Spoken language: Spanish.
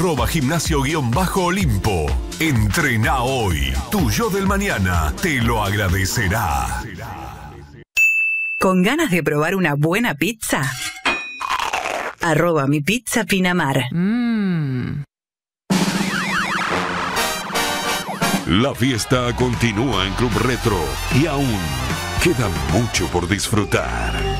@gimnasio_Olimpo. Entrená hoy. Tu yo del mañana te lo agradecerá. ¿Con ganas de probar una buena pizza? @mipizza_Pinamar. La fiesta continúa en Club Retro y aún queda mucho por disfrutar.